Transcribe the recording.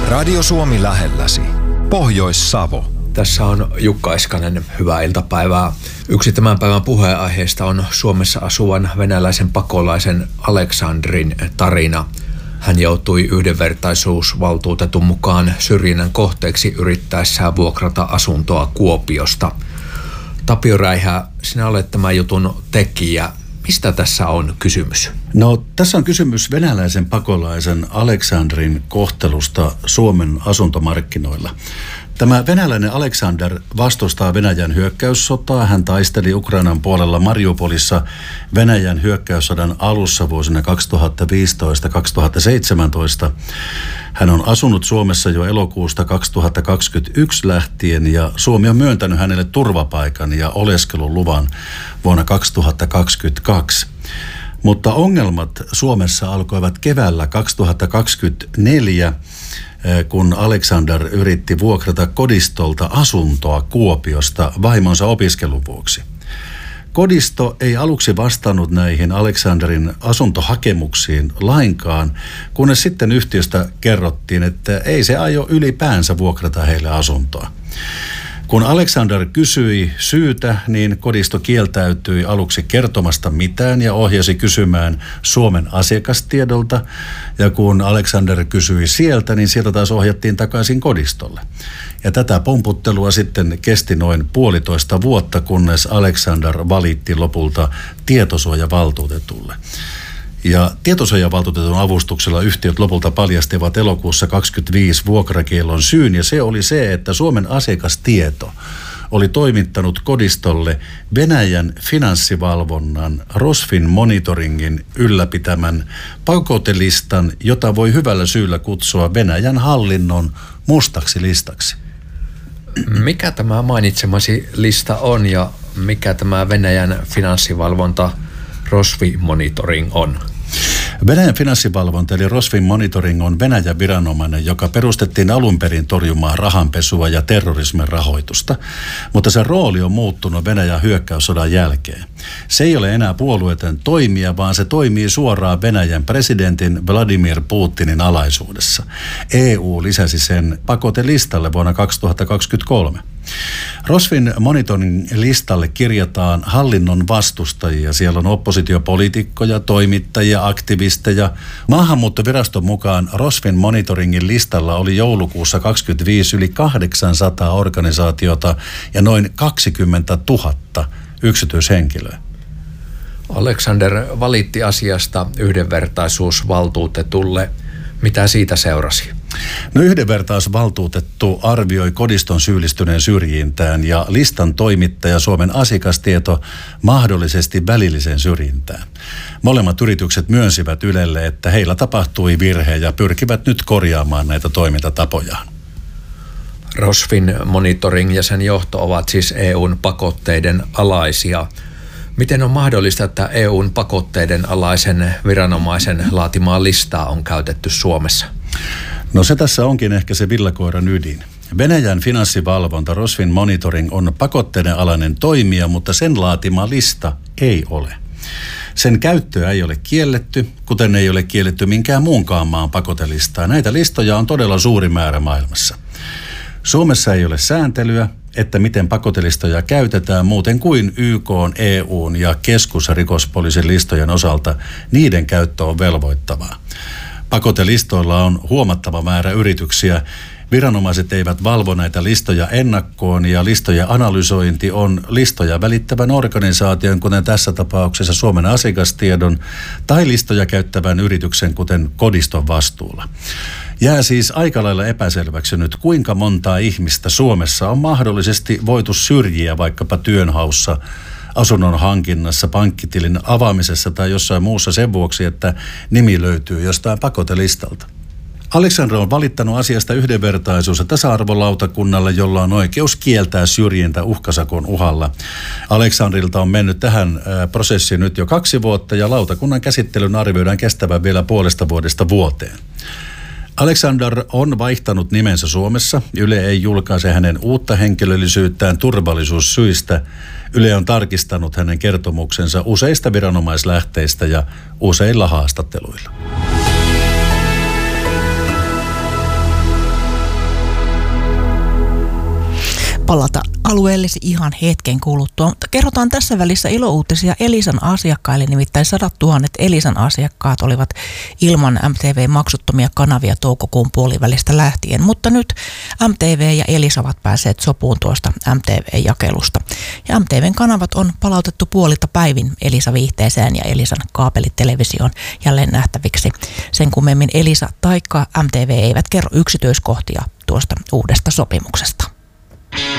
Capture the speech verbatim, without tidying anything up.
Radio Suomi lähelläsi. Pohjois-Savo. Tässä on Jukka Eskanen. Hyvää iltapäivää. Yksi tämän päivän puheenaiheesta on Suomessa asuvan venäläisen pakolaisen Aleksandrin tarina. Hän joutui yhdenvertaisuusvaltuutetun mukaan syrjinnän kohteeksi yrittäessään vuokrata asuntoa Kuopiosta. Tapio Räihä, sinä olet tämän jutun tekijä. Mistä tässä on kysymys? No, tässä on kysymys venäläisen pakolaisen Aleksandrin kohtelusta Suomen asuntomarkkinoilla. Tämä venäläinen Aleksander vastustaa Venäjän hyökkäyssotaa. Hän taisteli Ukrainan puolella Mariupolissa Venäjän hyökkäyssodan alussa vuosina kaksituhattaviisitoista kaksituhattaseitsemäntoista. Hän on asunut Suomessa jo elokuusta kaksituhattakaksikymmentäyksi lähtien ja Suomi on myöntänyt hänelle turvapaikan ja oleskeluluvan vuonna kaksituhattakaksikymmentäkaksi. Mutta ongelmat Suomessa alkoivat keväällä kaksituhattakaksikymmentäneljä, kun Aleksander yritti vuokrata kodistolta asuntoa Kuopiosta vaimonsa opiskelun vuoksi. Kodisto ei aluksi vastannut näihin Aleksanderin asuntohakemuksiin lainkaan, kunnes sitten yhtiöstä kerrottiin, että ei se aio ylipäänsä vuokrata heille asuntoa. Kun Aleksander kysyi syytä, niin kodisto kieltäytyi aluksi kertomasta mitään ja ohjasi kysymään Suomen asiakastiedolta. Ja kun Aleksander kysyi sieltä, niin sieltä taas ohjattiin takaisin kodistolle. Ja tätä pomputtelua sitten kesti noin puolitoista vuotta, kunnes Aleksander valitti lopulta tietosuojavaltuutetulle. Ja tietosuojavaltuutetun avustuksella yhtiöt lopulta paljastivat elokuussa kaksikymmentäviisi vuokrakiellon syyn, ja se oli se, että Suomen asiakastieto oli toimittanut kodistolle Venäjän finanssivalvonnan Rosfin monitoringin ylläpitämän pakotelistan, jota voi hyvällä syyllä kutsua Venäjän hallinnon mustaksi listaksi. Mikä tämä mainitsemasi lista on ja mikä tämä Venäjän finanssivalvonta Rosfin monitoring on? Venäjän finanssivalvonta eli Rosfin monitoring on Venäjän viranomainen, joka perustettiin alun perin torjumaan rahanpesua ja terrorismin rahoitusta, mutta sen rooli on muuttunut Venäjän hyökkäyssodan jälkeen. Se ei ole enää puolueeton toimija, vaan se toimii suoraan Venäjän presidentin Vladimir Putinin alaisuudessa. E U lisäsi sen pakotelistalle vuonna kaksituhattakaksikymmentäkolme. Rosfin monitoring listalle kirjataan hallinnon vastustajia. Siellä on oppositiopoliitikkoja, toimittajia, aktivisteja. Maahanmuuttoviraston mukaan Rosfin monitoringin listalla oli joulukuussa kaksikymmentäviisi yli kahdeksansataa organisaatiota ja noin kaksikymmentätuhatta yksityishenkilöä. Aleksander valitti asiasta yhdenvertaisuusvaltuutetulle. Mitä siitä seurasi? No, yhdenvertaisuusvaltuutettu arvioi kodiston syyllistyneen syrjintään ja listan toimittaja Suomen asiakastieto mahdollisesti välilliseen syrjintään. Molemmat yritykset myönsivät Ylelle, että heillä tapahtui virhe ja pyrkivät nyt korjaamaan näitä toimintatapojaan. Rosfin monitoring ja sen johto ovat siis E U:n pakotteiden alaisia. Miten on mahdollista, että E U:n pakotteiden alaisen viranomaisen laatimaa listaa on käytetty Suomessa? No, se tässä onkin ehkä se villakoiran ydin. Venäjän finanssivalvonta Rosfin monitoring on pakotteiden alainen toimija, mutta sen laatima lista ei ole. Sen käyttöä ei ole kielletty, kuten ei ole kielletty minkään muunkaan maan pakotelistaa. Näitä listoja on todella suuri määrä maailmassa. Suomessa ei ole sääntelyä, että miten pakotelistoja käytetään muuten kuin Y K:n, E U:n ja keskusrikospoliisin listojen osalta. Niiden käyttö on velvoittavaa. Pakotelistoilla on huomattava määrä yrityksiä. Viranomaiset eivät valvo näitä listoja ennakkoon ja listojen analysointi on listoja välittävän organisaation, kuten tässä tapauksessa Suomen asiakastiedon, tai listoja käyttävän yrityksen, kuten kodiston vastuulla. Jää siis aika lailla epäselväksi nyt, kuinka montaa ihmistä Suomessa on mahdollisesti voitu syrjiä vaikkapa työnhaussa, asunnon hankinnassa, pankkitilin avaamisessa tai jossain muussa sen vuoksi, että nimi löytyy jostain pakotelistalta. Aleksander on valittanut asiasta yhdenvertaisuus- ja tasa-arvolautakunnalle, jolla on oikeus kieltää syrjintä uhkasakon uhalla. Aleksanderilta on mennyt tähän prosessiin nyt jo kaksi vuotta ja lautakunnan käsittelyn arvioidaan kestävän vielä puolesta vuodesta vuoteen. Aleksander on vaihtanut nimensä Suomessa. Yle ei julkaise hänen uutta henkilöllisyyttään turvallisuussyistä. Yle on tarkistanut hänen kertomuksensa useista viranomaislähteistä ja useilla haastatteluilla. palata alueellesi ihan hetken kuluttua. Mutta kerrotaan tässä välissä ilouutisia Elisan asiakkaille, nimittäin sadat tuhannet Elisan asiakkaat olivat ilman M T V-maksuttomia kanavia toukokuun puolivälistä lähtien, mutta nyt M T V ja Elisa ovat päässeet sopuun tuosta M T V-jakelusta. Ja M T V:n kanavat on palautettu puolilta päivin Elisa-viihteeseen ja Elisan kaapelitelevisioon jälleen nähtäviksi. Sen kummemmin Elisa taikka M T V eivät kerro yksityiskohtia tuosta uudesta sopimuksesta.